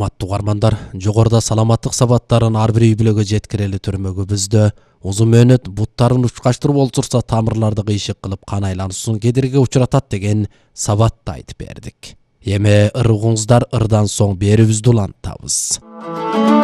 Урматтуу угармандар, жогоруда саламаттык сабаттарын ар бир үй бүлөгө жеткирели төрмөгүбүздө узун мөөнөт буттарын учкаштырып олтурса тамырларды кыйшык кылып кан айлануусун кедергиге учуратат деген сабатты айтып бердик. Эми ыр угуңуздар, ырдан соң берүүбүздү улантабыз.